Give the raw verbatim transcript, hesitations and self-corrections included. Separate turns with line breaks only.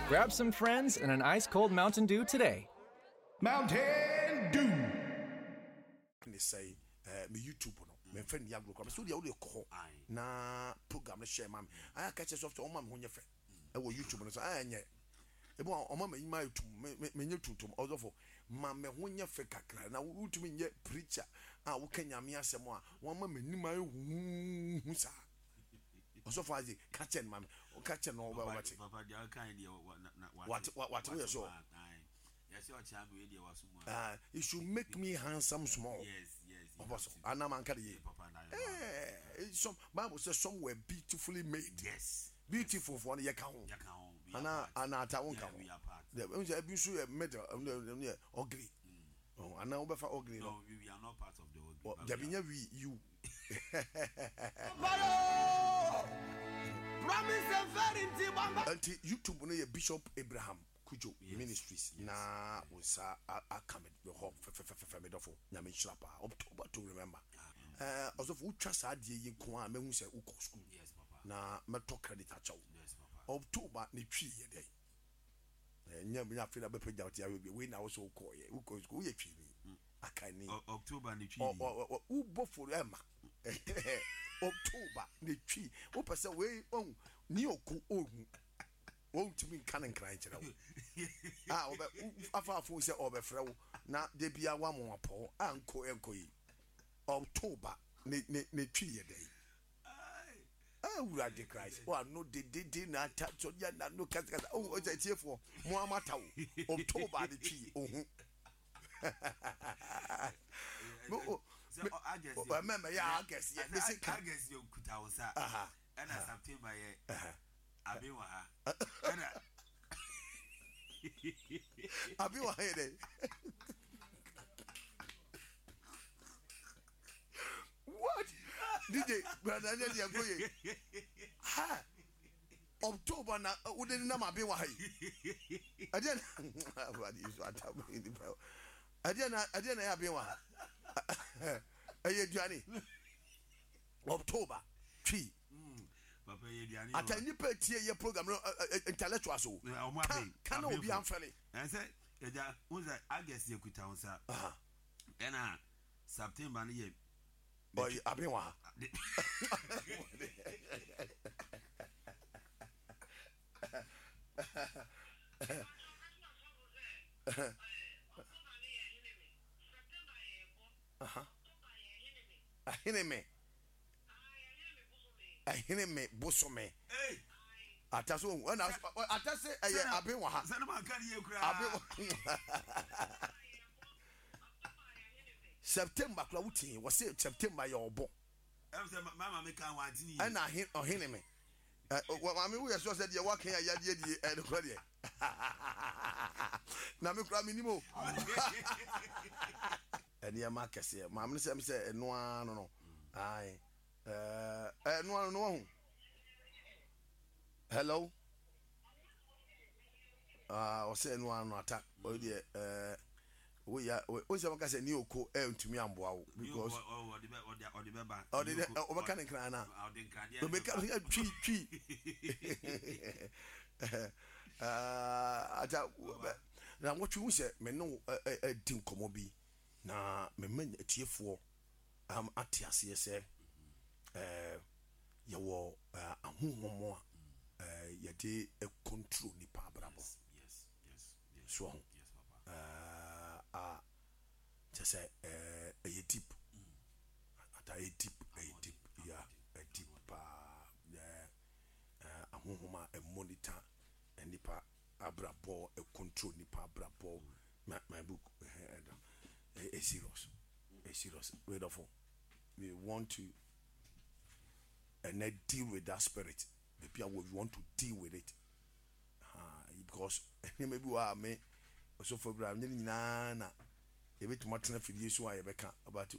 Grab some friends and an ice-cold Mountain Dew today.
Mountain Dew.
They say, uh, me YouTube no, me friend the agro club. So the audio call na program na share mam. I catch us off to oma me honye friend. E wo YouTube no so ah nye. E bo oma me my YouTube me me nye tutum also for ma me honye fe kakra na wutumi nye preacher ah wo kanya me asem a wo ma me nim ayi hu sa. Also for azi catch en mam. O catch no over what.
Papa dia kan dia
What what what we so.
Yes, your child will be was
Ah, you should make me handsome small.
Yes, yes.
Oboso, anama nkade. Eh, some Bible says some were beautifully made.
Yes.
Beautiful for one yeka ho.
Yeka ho.
Ana ana ta won ka.
We are part.
The we say bi so metal ugly. Oh, ana obefa ugly no.
No, we are not part of the ugly.
Jabinya we you.
Promise and verity bamba.
Until YouTube no Bishop Abraham Kujo
yes,
Ministries
yes,
na was a comment the home for medofo nyame chlapa October to remember eh also for trust adie yin ko a mehu se uko school
yes papa
na meto credit achaw
yes papa
October ne twi ye dey eh nyame na fe na be pagya oti awe we na wo so uko ye uko school ye twi ni akani
October ne twi
o u boforo ema October ne twi wo pese we on ni oku ohun won timi kan nkran kira wo ah obe afafo se obe frewo na de bia wa mo apo anko enko yi October ne ne ne twi ye dey ah ura de Christ o no de de de na ta so ya na no kasa kasa o o tiefo mo amata wo October de twi ohun mo
I guess
remember ya guess ya me say
I guess you kuta wo sa
aha
and September ye abi wa ha
abi wa ha dey what D J brother na dey go ye ha October na udeni na ma bi wa ha yi ade na what is what happening in the ade na ade na ya bi wa aye duane October three
papa ye diani
atani petie ye program no intellectual so can no be amfele
and say eja unza agesi ekuta unsa
aha
ena September ne ye
boy abenwa aha ahineme ahine me bosome
eh
ataso na atase eye abenwa ha
sana man kan ye kura
abenwa September kura wuti wo say September ye obo
em say mama me kan wanti ni
ana ahin ohine me mama me wo ye so say de wakan ya yade die e de kura de na me kura minimo eni ya makese mama me say me say eno ano no ai eh eh no ano no hu hello ah o say no ano ata o de eh we ya o say maka say ni oko e ntumi amboa wo because
o de be o de o de be ba
o de o be kan nkran na
o de nkran
o be kan twi twi ah ata na wo twi hu say me no e din komo bi na me man atiefo am atiase say eh yawo ahonhomo a yade e control ni pa brabo
yes yes yes
so
yes papa
uh ah just say eh a deep ata a deep a deep yeah a deep pa eh ahonhomo a monitor and nipa abrabo e control nipa abrabo my book a serious a serious wait of we want to and then deal with that spirit. Maybe we want to deal with it. Uh, because maybe we are me. So for Graham, na na. Ebe to match na fidie so aye beka about